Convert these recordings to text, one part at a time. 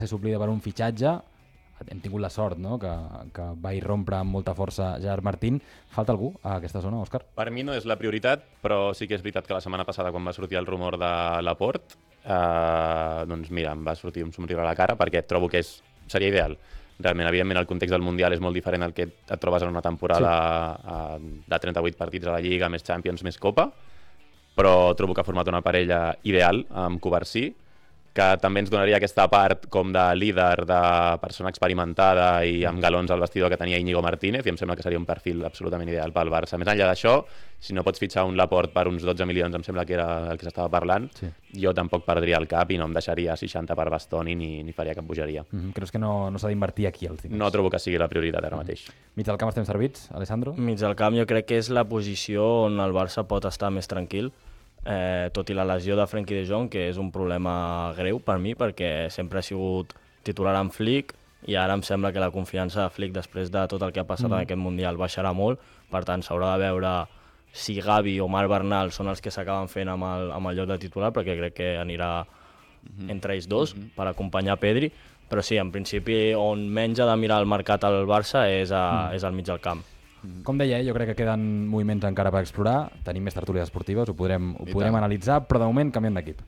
ser suplida per un fitxatge. Hem tingut la sort, no?, que va irrompre amb molta força Gerard Martín. Falta algú a aquesta zona, Òscar? Per mi no és la prioritat, però sí que és veritat que la setmana passada, quan va sortir el rumor de Laporte, doncs mira, em va sortir un somriure a la cara, perquè trobo que seria ideal. Realment, evidentment, el context del Mundial és molt diferent al que et trobes en una temporada de 38 partits a la Lliga, més Champions, més Copa, però trobo que ha format una parella ideal amb Covarsí, que també ens donaria aquesta part com de líder, de persona experimentada i amb galons al vestidor que tenia Íñigo Martínez, i em sembla que seria un perfil absolutament ideal pel Barça. Més enllà d'això, si no pots fitxar un Laporte per uns 12 milions, em sembla que era el que s'estava parlant, jo tampoc perdria el cap i no em deixaria 60 per Bastoni ni faria cap bogeria. Creus que no s'ha d'invertir aquí els diners? No trobo que sigui la prioritat ara mateix. Mig del camp estem servits, Alessandro? Mig del camp jo crec que és la posició on el Barça pot estar més tranquil, tot i la lesió de Frenkie de Jong, que és un problema greu per mi, perquè sempre ha sigut titular amb Flick, i ara em sembla que la confiança de Flick, després de tot el que ha passat en aquest Mundial, baixarà molt. Per tant, s'haurà de veure si Gavi o Marc Bernal són els que s'acaben fent amb el lloc de titular, perquè crec que anirà entre ells dos per acompanyar Pedri. Però sí, en principi, on menys ha de mirar el mercat al Barça és al mig del camp. Com deia, jo crec que queden moviments encara per explorar, tenim més tertúlies esportives, ho podrem analitzar, però de moment canviem d'equip.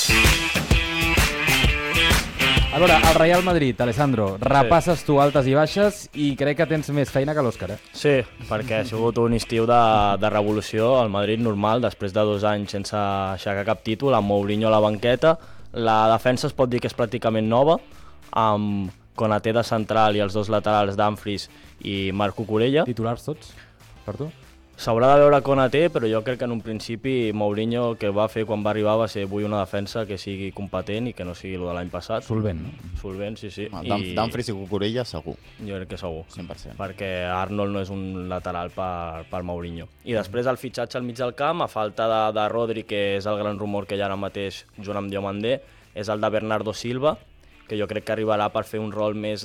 A veure, el Real Madrid, Alessandro, repasses tu altes i baixes i crec que tens més feina que l'Òscar, Sí, perquè ha sigut un estiu de revolució al Madrid normal, després de 2 anys sense aixecar cap títol, amb Mourinho a la banqueta. La defensa es pot dir que és pràcticament nova, amb Konaté de central i els 2 laterals Dumfries i Marc Cucurella. Titulars tots, per tu? S'haurà de veure Konaté, però jo crec que en un principi Mourinho que va fer quan va arribar va ser vull una defensa que sigui competent i que no sigui el de l'any passat. Solvent, no? Solvent, sí. Dumfries i Cucurella segur. Jo crec que segur. 100%. Perquè Arnold no és un lateral per Mourinho. I després el fitxatge al mig del camp, a falta de Rodri, que és el gran rumor que hi ha ara mateix junt amb Diomandé, és el de Bernardo Silva, que jo crec que arribarà per fer un rol més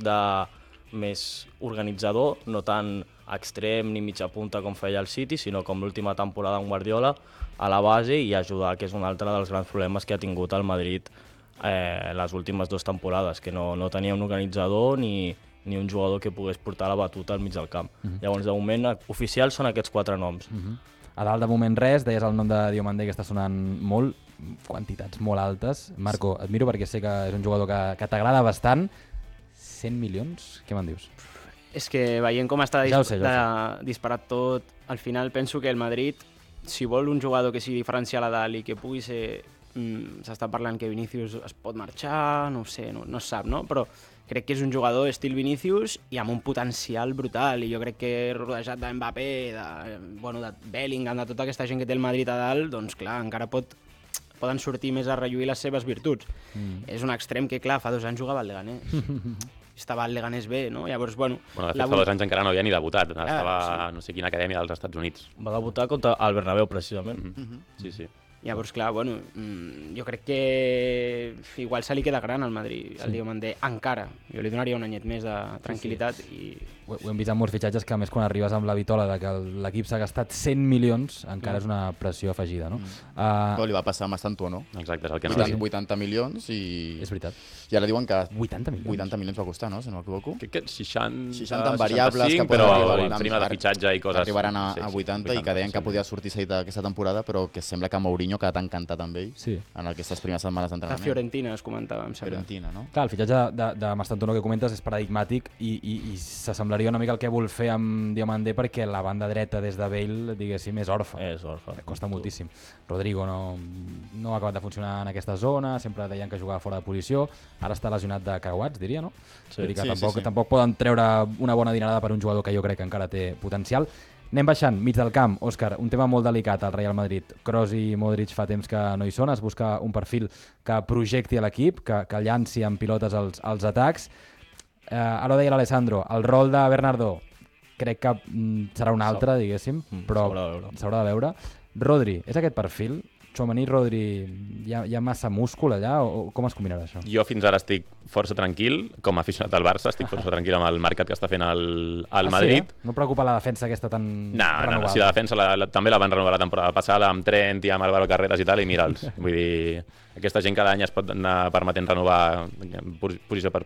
organitzador, no tan extrem ni mitja punta com feia el City, sinó com l'última temporada amb Guardiola a la base i ajudar, que és un altre dels grans problemes que ha tingut el Madrid les últimes 2 temporades, que no tenia un organitzador ni un jugador que pogués portar la batuta al mig del camp. Llavors, de moment, oficials són aquests 4 noms. A dalt, de moment, res. Deies el nom de Diomandé, que està sonant molt, quantitats molt altes. Marco, et miro perquè sé que és un jugador que t'agrada bastant. 100 milions? Què me'n dius? És que veient com està Ja ho sé. disparat tot, al final penso que el Madrid, si vol un jugador que sigui diferencial a dalt i que pugui ser... s'està parlant que Vinícius es pot marxar, no ho sé, no es sap, no? Però crec que és un jugador estil Vinícius i amb un potencial brutal, i jo crec que rodejat de Mbappé, de Bellingham, de tota aquesta gent que té el Madrid a dalt, doncs clar, encara poden sortir més a relluir les seves virtuts. És un extrem que, clar, fa 2 anys jugava al Leganés. Estava al Leganés B, no? Llavors, de fet, fa 2 anys encara no havia ni debutat. Estava a no sé quina acadèmia dels Estats Units. Va debutar contra el Bernabéu, precisament. Sí. Llavors, clar, jo crec que igual se li queda gran al Madrid, el Diomandé, encara. Jo li donaria un anyet més de tranquil·litat. Ho hem vist amb molts fitxatges que, a més, quan arribes amb la vitola de que l'equip s'ha gastat 100 milions, encara és una pressió afegida, no? Però li va passar amb Santuó, no? Exacte, és el que no va dir. 80 milions i... És veritat. I ara diuen que... 80 milions? 80 milions va costar, no? Si no m'equivoco. Crec que 60 en variables, 65, que però prima de fitxatge i coses... Arribaran a 80 i que deien que podia sortir cedit aquesta temporada, però que sembla que Mourinho ha quedat encantat amb ell en aquestes primeres setmanes d'entrenament. La Fiorentina es comentava, em sembla. Fiorentina, no? Clar, el fitxatge de Mastantuono que comentes és paradigmàtic i s'assemblaria una mica al que vol fer amb Diomandé, perquè la banda dreta des de Bale, diguéssim, és orfa. És orfa. Costa moltíssim. Rodrigo no ha acabat de funcionar en aquesta zona, sempre deien que jugava fora de posició, ara està lesionat de creuats, diria, no? Sí. Vull dir que tampoc poden treure una bona dinerada per un jugador que jo crec que encara té potencial. Anem baixant, mig del camp. Òscar, un tema molt delicat al Real Madrid. Kroos i Modric fa temps que no hi són, es busca un perfil que projecti a l'equip, que llanci amb pilotes els atacs. Ara ho deia l'Alessandro, el rol de Bernardo crec que serà un altre, diguéssim, però s'haurà de veure. Rodri, és aquest perfil Tchouaméni i Rodri, hi ha massa múscul allà o com es combinarà això? Jo fins ara estic força tranquil, com a aficionat del Barça, estic força tranquil amb el mercat que està fent el Madrid. Sí, No preocupa la defensa aquesta tan renovada? No, si la defensa també la van renovar la temporada passada amb Trent i amb Álvaro Carreras i tal, i mira'ls. Vull dir, aquesta gent cada any es pot anar permetent renovar posició per